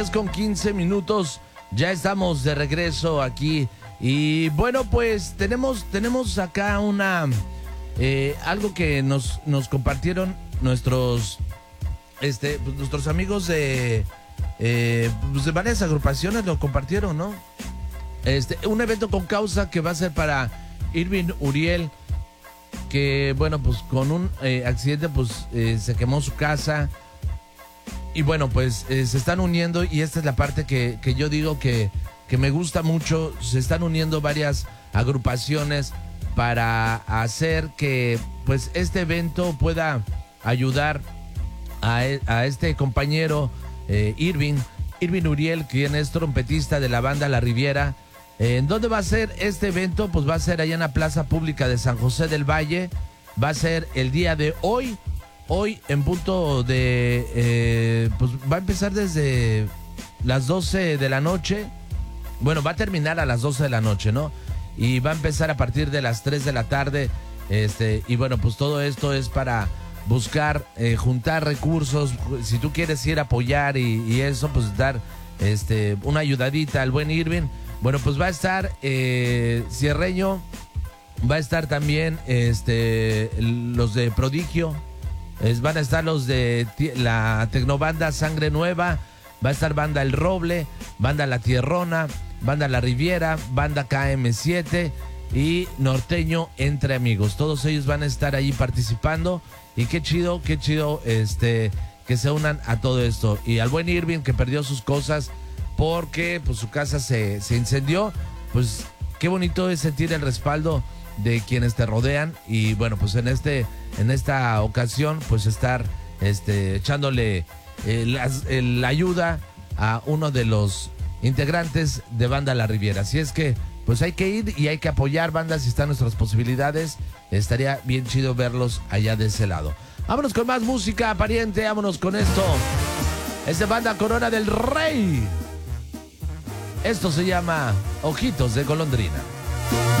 Con 15 minutos, ya estamos de regreso aquí. Y bueno, pues tenemos acá algo que nos compartieron nuestros amigos de varias agrupaciones, lo compartieron, ¿no? Un evento con causa que va a ser para Irving Uriel, que bueno, pues con un accidente pues se quemó su casa. Y bueno, pues se están uniendo, y esta es la parte que yo digo que me gusta mucho. Se están uniendo varias agrupaciones para hacer que pues este evento pueda ayudar a este compañero Irving Uriel, quien es trompetista de la banda La Riviera. ¿En dónde va a ser este evento? Pues va a ser allá en la Plaza Pública de San José del Valle. Va a ser el día de hoy. Hoy en punto de, pues va a empezar desde las 12 de la noche. Bueno, va a terminar a las 12 de la noche, ¿no? Y va a empezar a partir de las 3 de la tarde. Y bueno, pues todo esto es para buscar, juntar recursos. Si tú quieres ir a apoyar y eso, pues dar una ayudadita al buen Irving. Bueno, pues va a estar Cierreño, va a estar también los de Prodigio. Van a estar los de la Tecnobanda Sangre Nueva, va a estar banda El Roble, banda La Tierrona, banda La Riviera, banda KM7 y Norteño Entre Amigos. Todos ellos van a estar ahí participando, y qué chido que se unan a todo esto. Y al buen Irving, que perdió sus cosas porque pues su casa se incendió, pues qué bonito es sentir el respaldo de quienes te rodean. Y bueno, pues en esta ocasión pues estar echándole la ayuda a uno de los integrantes de banda La Riviera. Así es que pues hay que ir y hay que apoyar bandas si están nuestras posibilidades. Estaría bien chido verlos allá de ese lado. Vámonos con más música, pariente. Vámonos con esto. Es de banda Corona del Rey. Esto se llama Ojitos de Golondrina.